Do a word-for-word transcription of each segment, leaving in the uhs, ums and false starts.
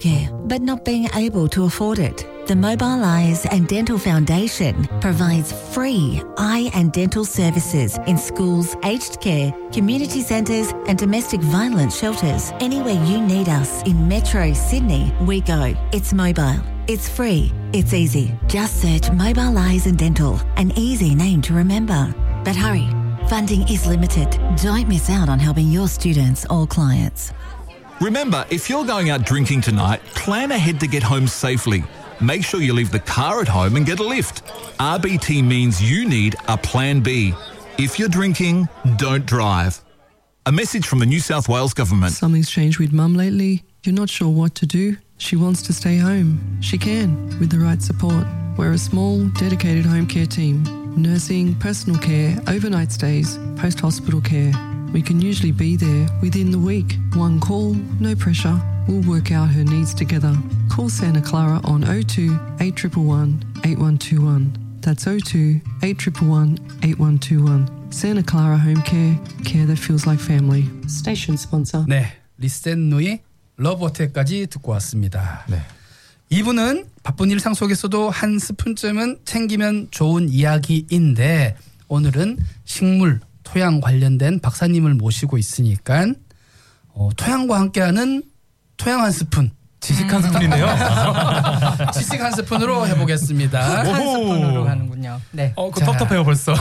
care, but not being able to afford it. The Mobile Eyes and Dental Foundation provides free eye and dental services in schools, aged care, community centres and domestic violence shelters. Anywhere you need us in Metro Sydney, we go. It's mobile. It's free. It's easy. Just search Mobile Eyes and Dental, an easy name to remember. But hurry, funding is limited. Don't miss out on helping your students or clients. Remember, if you're going out drinking tonight, plan ahead to get home safely. Make sure you leave the car at home and get a lift. R B T means you need a plan B. If you're drinking, don't drive. A message from the New South Wales Government. Something's changed with Mum lately. You're not sure what to do. She wants to stay home. She can, with the right support. We're a small, dedicated home care team. Nursing, personal care, overnight stays, post-hospital care. We can usually be there within the week. One call, no pressure. We'll work out her needs together. Call Santa Clara on oh two, eight one one, eight one two one. That's oh two, eight one one, eight one two one. Santa Clara Home Care, care that feels like family. Station sponsor. 네, 리센 노이 러브호텔까지 듣고 왔습니다. 네. 이분은 바쁜 일상 속에서도 한 스푼쯤은 챙기면 좋은 이야기인데 오늘은 식물, 토양 관련된 박사님을 모시고 있으니까 어, 토양과 함께하는 토양 한 스푼. 지식 한 스푼이네요. 지식 한 스푼으로 해보겠습니다. 한 스푼으로 가는군요. 네. 어, 그 텁텁해요 벌써.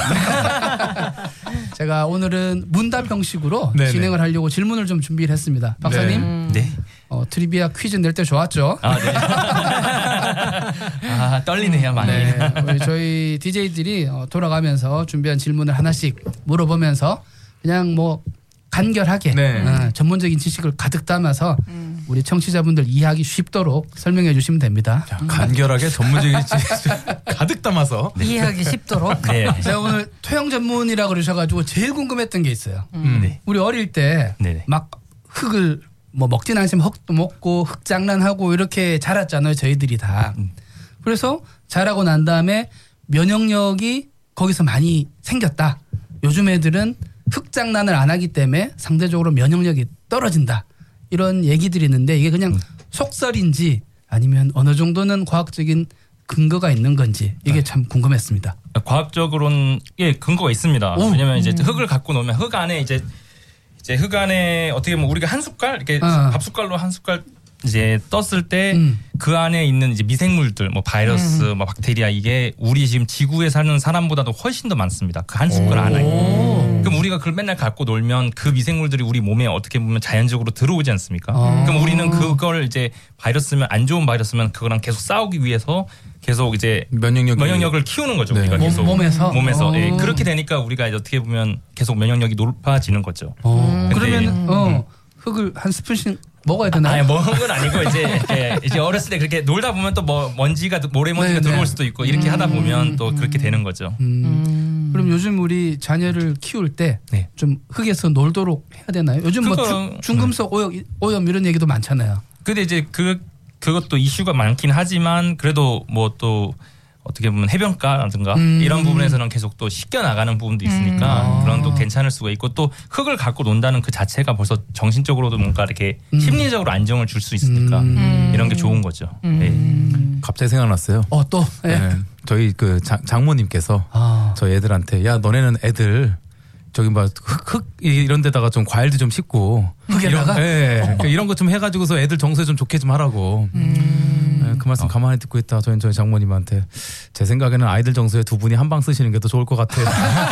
제가 오늘은 문답 형식으로 네네. 진행을 하려고 질문을 좀 준비를 했습니다. 박사님. 음. 네. 어, 트리비아 퀴즈 낼 때 좋았죠? 아, 네. 아, 떨리네요, 많이. 네. 우리 저희 디제이들이 어, 돌아가면서 준비한 질문을 하나씩 물어보면서 그냥 뭐 간결하게 네. 어, 전문적인 지식을 가득 담아서 음. 우리 청취자분들 이해하기 쉽도록 설명해 주시면 됩니다. 자, 간결하게 전문적인 지식 가득 담아서 네. 이해하기 쉽도록. 네. 제가 오늘 토양 전문이라고 그러셔가지고 제일 궁금했던 게 있어요. 음. 네. 우리 어릴 때 막 흙을 뭐 먹진 않지만 흙도 먹고 흙 장난하고 이렇게 자랐잖아요. 저희들이 다. 음. 그래서 자라고 난 다음에 면역력이 거기서 많이 생겼다. 요즘 애들은 흙 장난을 안 하기 때문에 상대적으로 면역력이 떨어진다. 이런 얘기들이 있는데 이게 그냥 음. 속설인지 아니면 어느 정도는 과학적인 근거가 있는 건지 이게 참 궁금했습니다. 과학적으로는 예 근거가 있습니다. 오. 왜냐하면 이제 흙을 갖고 놓으면 흙 안에 이제 이제 흙 안에 어떻게 보면 우리가 한 숟갈 이렇게 어. 밥 숟갈로 한 숟갈 이제 떴을 때 그 음. 안에 있는 이제 미생물들 뭐 바이러스, 음. 뭐 박테리아 이게 우리 지금 지구에 사는 사람보다도 훨씬 더 많습니다. 그 한 숟갈 안에. 그럼 우리가 그걸 맨날 갖고 놀면 그 미생물들이 우리 몸에 어떻게 보면 자연적으로 들어오지 않습니까? 아. 그럼 우리는 그걸 이제 바이러스면 안 좋은 바이러스면 그거랑 계속 싸우기 위해서 계속 이제 면역력 면역력을 키우는 거죠. 네. 우리가 몸, 계속 몸에서 몸에서 예, 어. 그렇게 되니까 우리가 이제 어떻게 보면 계속 면역력이 높아지는 거죠. 어. 근데 그러면 어, 흙을 한 스푼씩 먹어야 되나요? 아니 먹은 건 아니고 이제 예, 이제 어렸을 때 그렇게 놀다 보면 또 뭐 먼지가 모래먼지가 네, 들어올 네. 수도 있고 이렇게 음. 하다 보면 또 그렇게 되는 거죠. 음. 음. 그럼 요즘 우리 자녀를 키울 때 좀 네. 흙에서 놀도록 해야 되나요? 요즘 뭐 그거- 중, 중금속 오염, 오염 이런 얘기도 많잖아요. 근데 이제 그 그것도 이슈가 많긴 하지만 그래도 뭐 또 어떻게 보면 해변가라든가 음. 이런 부분에서는 계속 또 씻겨 나가는 부분도 있으니까 음. 그런 또 괜찮을 수가 있고 또 흙을 갖고 논다는 그 자체가 벌써 정신적으로도 뭔가 이렇게 음. 심리적으로 안정을 줄 수 있으니까 음. 이런 게 좋은 거죠. 음. 갑자기 생각났어요. 어 또. 예. 네. 저희 그 장, 장모님께서 아. 저희 애들한테 야 너네는 애들 저기 뭐 흙, 흙 이런 데다가 좀 과일도 좀 씻고 흙에다가? 이런, 예, 그러니까 이런 거 좀 해가지고서 애들 정서에 좀 좋게 좀 하라고. 음. 예, 그 말씀 가만히 듣고 있다. 저희는 저희 장모님한테 제 생각에는 아이들 정서에 두 분이 한 방 쓰시는 게 더 좋을 것 같아요.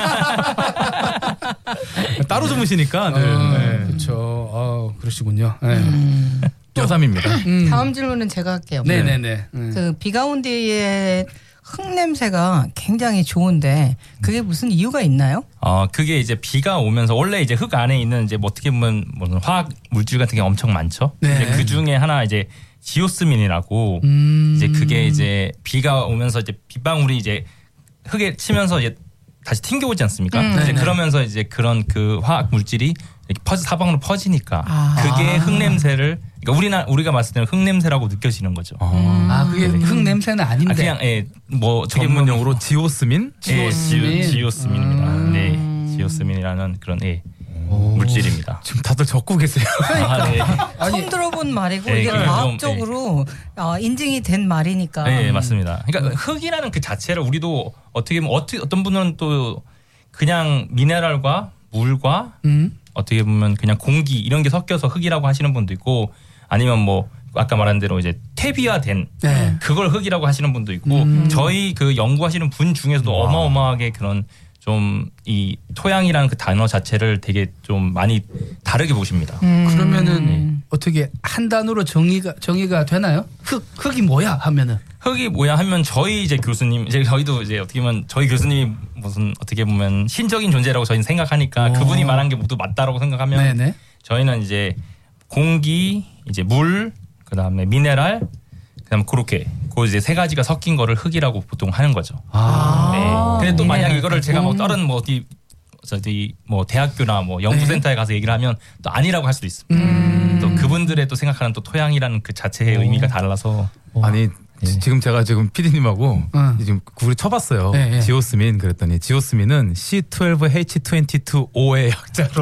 따로 주무시니까 늘. 어, 네. 그렇죠. 어, 그러시군요. 네. 음. 여삼입니다. 음. 다음 질문은 제가 할게요. 네네네. 네. 그 비가 온 뒤에 흙 냄새가 굉장히 좋은데 그게 무슨 이유가 있나요? 어 그게 이제 비가 오면서 원래 이제 흙 안에 있는 이제 뭐 어떻게 보면 무슨 화학 물질 같은 게 엄청 많죠. 네. 이제 그 중에 하나 이제 지오스민이라고 음. 이제 그게 이제 비가 오면서 이제 빗방울이 이제 흙에 치면서 이제 다시 튕겨오지 않습니까? 음. 이제 네네. 그러면서 이제 그런 그 화학 물질이 이렇게 퍼지 사방으로 퍼지니까 아. 그게 흙 냄새를 그러니까 우리나 우리가 봤을 때는 흙 냄새라고 느껴지는 거죠. 아 그게 흙 냄새는 아닌데. 아, 그냥 예뭐 전문용어로 지오스민? 예, 지오스민. 지오, 지오스민입니다. 음. 네, 지오스민이라는 그런 예. 물질입니다. 지금 다들 적고 계세요. 아, 네. 처음 들어본 말이고 네, 이게 네, 과학적으로 어, 인증이 된 말이니까. 네, 맞습니다. 그러니까 흙이라는 그 자체를 우리도 어떻게 보면 어떻게 어떤 분은 또 그냥 미네랄과 물과 음. 어떻게 보면 그냥 공기 이런 게 섞여서 흙이라고 하시는 분도 있고 아니면 뭐 아까 말한 대로 이제 퇴비화된 네. 그걸 흙이라고 하시는 분도 있고 음. 저희 그 연구하시는 분 중에서도 와. 어마어마하게 그런 좀 이 토양이라는 그 단어 자체를 되게 좀 많이 다르게 보십니다. 음. 그러면은 네. 어떻게 한 단어로 정의가 정의가 되나요? 흙 흙이 뭐야 하면은 흙이 뭐야 하면 저희 이제 교수님 이제 저희도 이제 어떻게 보면 저희 교수님이 무슨 어떻게 보면 신적인 존재라고 저희는 생각하니까 오. 그분이 말한 게 모두 맞다라고 생각하면 네네. 저희는 이제 공기 이제 물 그다음에 미네랄 그다음에 그렇게 그 이제 세 가지가 섞인 거를 흙이라고 보통 하는 거죠. 아. 네. 근데 또 만약 이거를 제가 뭐 다른 뭐 어디 저기 뭐 대학교나 뭐 연구센터에 가서 얘기를 하면 또 아니라고 할 수도 있습니다. 음. 또 그분들의 또 생각하는 또 토양이라는 그 자체의 오. 의미가 달라서 아니 네. 지금 제가 지금 피디님하고 어. 지금 구글에 쳐봤어요. 네, 네. 지오스민 그랬더니 지오스민은 씨 트웰브 에이치 이십이 오의 약자로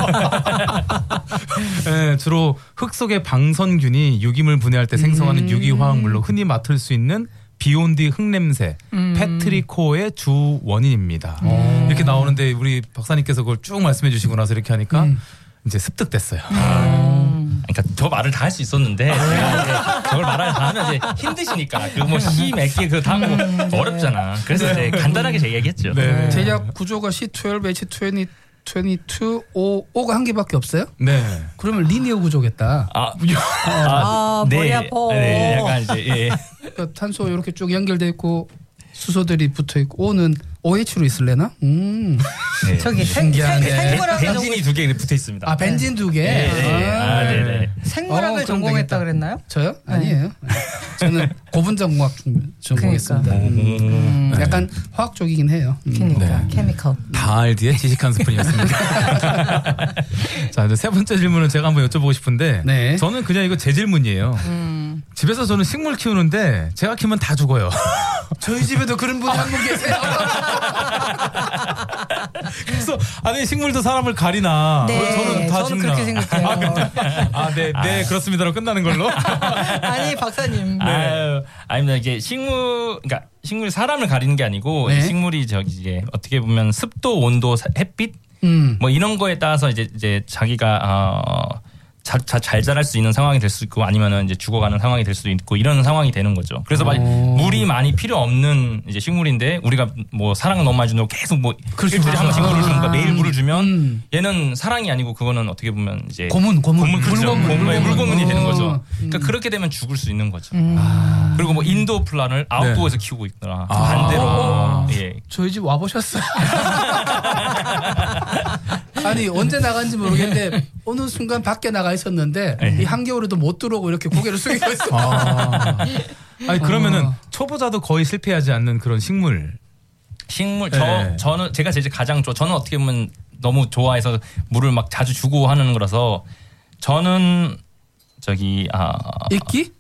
네, 주로 흙 속의 방선균이 유기물 분해할 때 생성하는 음. 유기화학물로 흔히 맡을 수 있는 비온디 흙냄새, 음. 페트리코의 주 원인입니다. 오. 이렇게 나오는데 우리 박사님께서 그걸 쭉 말씀해 주시고 나서 이렇게 하니까 음. 이제 습득됐어요. 음. 그러니까 저 말을 다 할 수 있었는데 제가 저걸 말을 다 하면 이제 힘드시니까 그 뭐 시 맺기 그거 다 하고 음, 네. 어렵잖아. 그래서 이제 간단하게 제 얘기했죠. 네. 제작 구조가 씨 트웰브 에이치 이십이 이십이 오 오가 한 개밖에 없어요? 네. 그러면 리니어 구조겠다. 아, 아, 아 네. 머리 아파. 네, 약간 이제 예. 그러니까 탄소 이렇게 쭉 연결돼 있고 수소들이 붙어 있고 O는 오에이치로 있을래나? 음. 네. 저기 신기하네. 생물학을 벤진이 두 개 붙어 있습니다. 아 벤진 두 개. 네. 네. 아, 네네. 생물학을 어, 전공했다 그랬나요? 저요? 네. 아니에요. 저는 고분자공학 전공했습니다. 그러니까. 음. 약간 화학 쪽이긴 해요. 음. 그러니까 네. 케미컬. 다 알디의 지식 한 스푼이었습니다. 자, 이제 세 번째 질문은 제가 한번 여쭤보고 싶은데 네. 저는 그냥 이거 제 질문이에요. 음. 집에서 저는 식물 키우는데 제가 키우면 다 죽어요. 저희 집에도 그런 분이 한 분 계세요. 그래서 아니 식물도 사람을 가리나? 네, 저는 다 저는 죽나? 그렇게 생각해요. 아, 네, 네 그렇습니다로 끝나는 걸로. 아니 박사님. 네. 아유, 아닙니다. 이게 식물, 그러니까 식물 사람을 가리는 게 아니고 네. 식물이 저기 이제 어떻게 보면 습도, 온도, 햇빛 음. 뭐 이런 거에 따라서 이제 이제 자기가 어. 자, 자, 잘 자랄 수 있는 상황이 될 수 있고 아니면은 이제 죽어가는 상황이 될 수도 있고 이런 상황이 되는 거죠. 그래서 막 물이 많이 필요 없는 이제 식물인데 우리가 뭐 사랑을 너무 많이 준다고 계속 뭐 일주일에 한 번씩 물을 주는 거 매일 물을 주면 음. 얘는 사랑이 아니고 그거는 어떻게 보면 이제 고문 고문 고문 그렇죠. 물고문, 물고문, 물고문이 되는 거죠. 그러니까 음. 그렇게 되면 죽을 수 있는 거죠. 음. 아. 그리고 뭐 인도어 플란을 아웃도어에서 네. 키우고 있거나 아. 반대로 아. 예. 저희 집 와보셨어요? 아니 언제 나간지 모르겠는데 어느 순간 밖에 나가 있었는데 네. 이 한겨울에도 못 들어오고 이렇게 고개를 숙이고 있어. 아. 아니 그러면은 어. 초보자도 거의 실패하지 않는 그런 식물. 식물 저 네. 저는 제가 제일 가장 좋아. 저는 어떻게 보면 너무 좋아해서 물을 막 자주 주고 하는 거라서 저는 저기 아 읽기?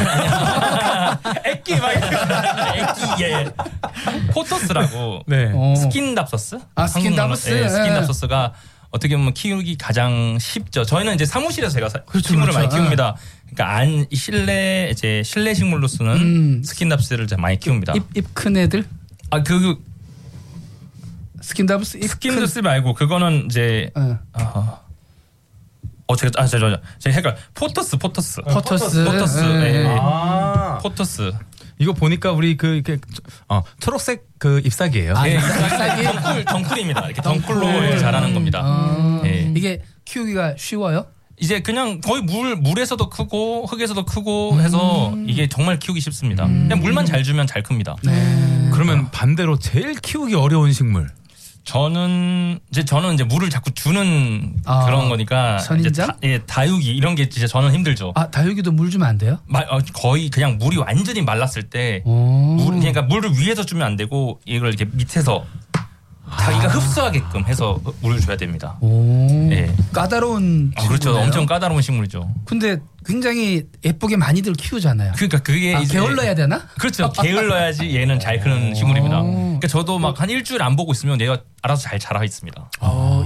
액기 막 액기 예 포토스라고 네. 스킨답서스 아 스킨답서스 네, 스킨답서스가 어떻게 보면 키우기 가장 쉽죠. 저희는 이제 사무실에서 제가 그렇죠, 식물을 그렇죠. 많이 키웁니다. 그러니까 안 실내 이제 실내 식물로 쓰는 음. 스킨답스를 많이 키웁니다. 입 입 큰 애들? 아 그 스킨답스 스킨답스 말고 그거는 이제 어. 어. 어 제가 아 제가 제가 헷갈 포토스 포토스 포토스 포토스 네. 아 포토스 이거 보니까 우리 그 이렇게 어 초록색 그 잎사귀예요. 아, 네, 잎사귀 덩쿨 덩쿨입니다. 이렇게 덩쿨로 이렇게 자라는 겁니다. 아, 네. 이게 키우기가 쉬워요? 이제 그냥 거의 물 물에서도 크고 흙에서도 크고 음. 해서 이게 정말 키우기 쉽습니다. 음. 그냥 물만 잘 주면 잘 큽니다. 네. 그러면 반대로 제일 키우기 어려운 식물. 저는 이제 저는 이제 물을 자꾸 주는 아, 그런 거니까 선인장? 이제 다, 예, 다육이 이런 게 진짜 저는 힘들죠. 아 다육이도 물 주면 안 돼요? 마, 어, 거의 그냥 물이 완전히 말랐을 때 물, 그러니까 물을 위에서 주면 안 되고 이걸 이렇게 밑에서 자기가 아. 흡수하게끔 해서 물을 줘야 됩니다. 오. 예. 까다로운 아, 그렇죠. 식물이네요. 엄청 까다로운 식물이죠. 근데 굉장히 예쁘게 많이들 키우잖아요. 그러니까 그게 아, 이제 게을러야 되나? 그렇죠. 게을러야지 얘는 잘 크는 식물입니다. 그러니까 저도 막 한 일주일 안 보고 있으면 얘가 알아서 잘 자라 있습니다. 어,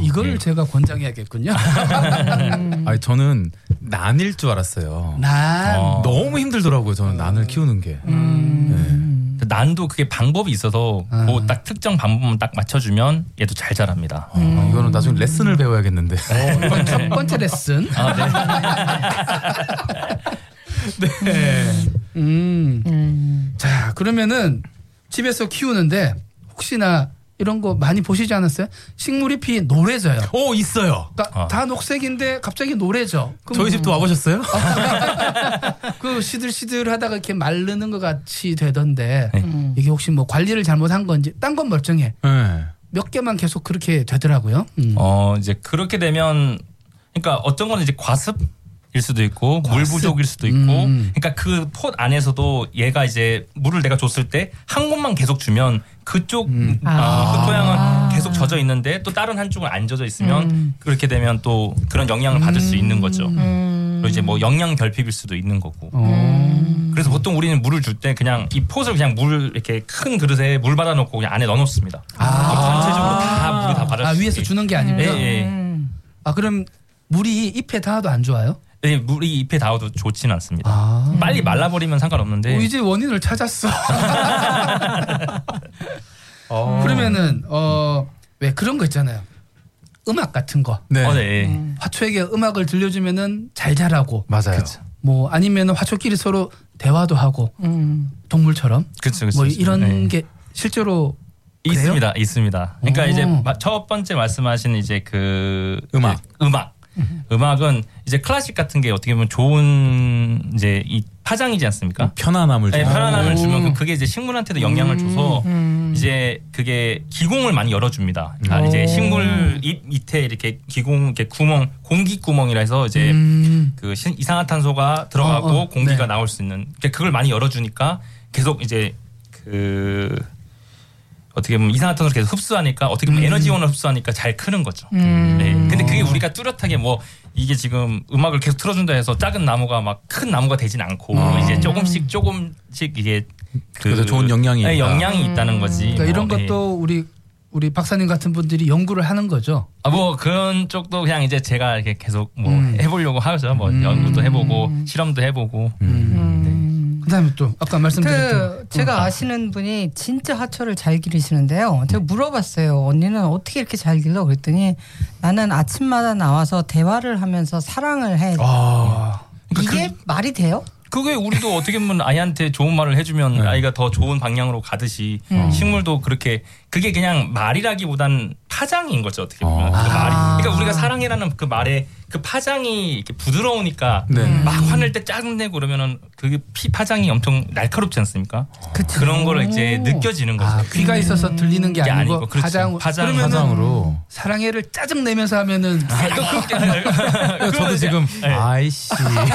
이걸 네. 제가 권장해야겠군요. 아니 저는 난일 줄 알았어요. 난 어. 너무 힘들더라고요. 저는 난을 키우는 게. 음. 네. 난도 그게 방법이 있어서 아. 그 딱 특정 방법만 딱 맞춰주면 얘도 잘 자랍니다. 음. 어, 이거는 나중에 레슨을 배워야겠는데. 어, 이건 첫 번째 레슨. 아, 네. 네. 음. 음. 자, 그러면은 집에서 키우는데 혹시나 이런 거 많이 보시지 않았어요? 식물잎이 노래져요. 오 있어요. 그러니까 어. 다 녹색인데 갑자기 노래져. 그럼 저희 집도 와보셨어요? 그 시들시들하다가 이렇게 마르는 것 같이 되던데 음. 이게 혹시 뭐 관리를 잘못한 건지 딴 건 멀쩡해. 네. 몇 개만 계속 그렇게 되더라고요. 음. 어 이제 그렇게 되면 그러니까 어떤 거는 이제 과습. 일 수도 있고 물 부족일 수도 있고 음. 그러니까 그 폿 안에서도 얘가 이제 물을 내가 줬을 때 한 곳만 계속 주면 그쪽 음. 어, 아. 그 토양은 계속 젖어 있는데 또 다른 한쪽은 안 젖어 있으면 음. 그렇게 되면 또 그런 영향을 받을 수 있는 거죠. 음. 그리고 이제 뭐 영양 결핍일 수도 있는 거고. 어. 그래서 보통 우리는 물을 줄 때 그냥 이 폿을 그냥 물 이렇게 큰 그릇에 물 받아놓고 그냥 안에 넣어놓습니다. 아. 전체적으로 다 물이 다 받을 아, 수 위에서 있게. 주는 게 아니고요. 예, 예. 음. 아, 그럼 물이 잎에 닿아도 안 좋아요? 네, 물이 잎에 닿아도 좋지는 않습니다. 아. 빨리 말라버리면 상관없는데. 어, 이제 원인을 찾았어. 어. 그러면은 어, 왜 그런 거 있잖아요. 음악 같은 거. 네. 어, 네. 음. 화초에게 음악을 들려주면은 잘 자라고. 맞아요. 그쵸. 뭐 아니면은 화초끼리 서로 대화도 하고 음. 동물처럼. 그렇죠, 그렇죠. 뭐 이런 네. 게 실제로 그래요? 있습니다, 있습니다. 그러니까 오. 이제 마- 첫 번째 말씀하신 이제 그 음악. 그 음악, 음악은 이제 클래식 같은 게 어떻게 보면 좋은 이제 이 파장이지 않습니까? 편안함을 네, 주고. 편안함을 오. 주면 그- 그게 이제 식물한테도 영향을 줘서 음. 이제 그게 기공을 많이 열어줍니다. 아, 오. 이제 식물 잎 밑에 이렇게 기공, 이렇게 구멍, 공기 구멍이라 해서 이제 음. 그 신- 이산화탄소가 들어가고 어, 어. 공기가 네. 나올 수 있는 그러니까 그걸 많이 열어주니까 계속 이제 그 어떻게 보면 이산화탄소를 계속 흡수하니까 어떻게 보면 음. 에너지원을 흡수하니까 잘 크는 거죠. 음. 네. 근데 그게 우리가 뚜렷하게 뭐 이게 지금 음악을 계속 틀어준다 해서 작은 나무가 막 큰 나무가 되진 않고 아. 이제 조금씩 조금씩 이게 그 그래서 좋은 영양이 네, 있다. 영양이 있다는 거지. 그러니까 이런 뭐, 것도 우리 우리 박사님 같은 분들이 연구를 하는 거죠. 아, 뭐 그런 쪽도 그냥 이제 제가 이렇게 계속 뭐 음. 해보려고 하죠. 뭐 연구도 해보고 실험도 해보고. 음. 그다음에 또 아까 말씀드렸던 그 제가 아시는 분이 진짜 화초를 잘 기르시는데요. 제가 물어봤어요. 언니는 어떻게 이렇게 잘 길러? 그랬더니 나는 아침마다 나와서 대화를 하면서 사랑을 해. 아. 이게 말이 돼요? 그게 우리도 어떻게 보면 아이한테 좋은 말을 해주면 네. 아이가 더 좋은 방향으로 가듯이 식물도 그렇게 그게 그냥 말이라기보단 파장인 거죠 어떻게 보면 아. 그 말이 그러니까 우리가 사랑해라는 그 말에 그 파장이 이렇게 부드러우니까 네. 막 화낼 때 짜증내고 그러면은 그 피 파장이 엄청 날카롭지 않습니까? 그쵸. 그런 거를 이제 느껴지는 거죠. 아, 귀가 있어서 들리는 게 게 아니고, 아니고, 그렇죠. 파장 파장, 그러면은 화장으로. 사랑해를 짜증 내면서 하면은 그러니까 저도 지금 네. 아이씨.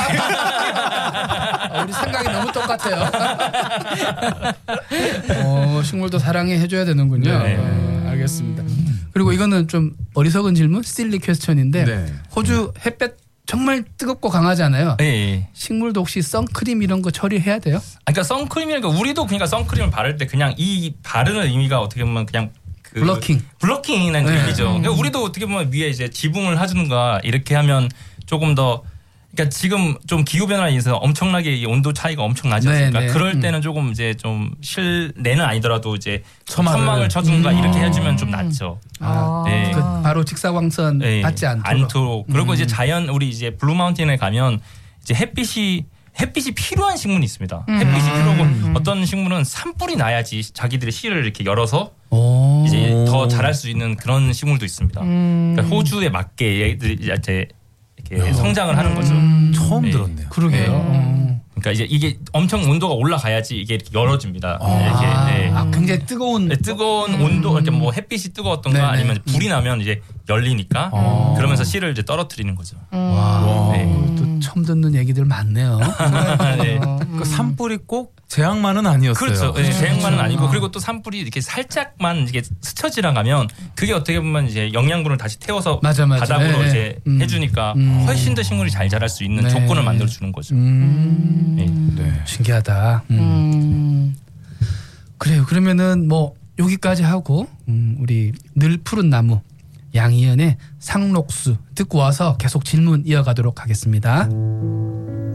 아, 우리 생각이 너무 똑같아요. 어, 식물도 사랑해 해줘야 되는군요. 네. 어, 알겠습니다. 그리고 이거는 좀 어리석은 질문, 실리 퀘스천인데 네. 호주 햇볕 정말 뜨겁고 강하잖아요. 예, 예. 식물도 혹시 선크림 이런 거 처리해야 돼요? 아, 그러니까 선크림이니까 우리도 그러니까 선크림을 바를 때 그냥 이 바르는 의미가 어떻게 보면 그냥 그 블러킹. 블러킹이라는 네. 의미죠. 그러니까 우리도 어떻게 보면 위에 이제 지붕을 해주는가 이렇게 하면 조금 더 그러니까 지금 좀 기후 변화에 인해서 엄청나게 이 온도 차이가 엄청 나지 않습니까? 네, 네. 그럴 음. 때는 조금 이제 좀 실내는 아니더라도 이제 처마를. 천막을 쳐주는가 이렇게 음. 해주면 좀 낫죠. 아, 네. 그 바로 직사광선 예, 받지 않도록. 않도록. 그리고 음. 이제 자연 우리 이제 블루 마운틴에 가면 이제 햇빛이 햇빛이 필요한 식물이 있습니다. 햇빛이 필요하고 어떤 식물은 산불이 나야지 자기들의 씨를 이렇게 열어서 오. 이제 더 자랄 수 있는 그런 식물도 있습니다. 음. 그러니까 호주에 맞게 얘들이 이제 이렇게 성장을 하는 거죠. 처음 네. 들었네요. 그러게요. 어. 그러니까 이제 이게 엄청 온도가 올라가야지 이게 이렇게 열어집니다. 아, 이렇게 네. 아, 굉장히 뜨거운. 네, 뜨거운 온도 이렇게 뭐 햇빛이 뜨거웠던가 네네. 아니면 불이 나면 이제 열리니까 어. 그러면서 씨를 이제 떨어뜨리는 거죠. 와, 네. 또 처음 듣는 얘기들 많네요. 네. 그 산불이 꼭 제약만은 아니었어요. 그렇죠. 네, 제약만은 아니고 그리고 또 산불이 이렇게 살짝만 이게 스쳐 지나가면 그게 어떻게 보면 이제 영양분을 다시 태워서 맞아, 맞아. 바닥으로 네, 이제 네. 음. 해주니까 음. 훨씬 더 식물이 잘 자랄 수 있는 네. 조건을 만들어 주는 거죠. 음. 네. 네. 신기하다. 음. 음. 그래요. 그러면은 뭐 여기까지 하고 음, 우리 늘 푸른 나무 양희은의 상록수 듣고 와서 계속 질문 이어가도록 하겠습니다.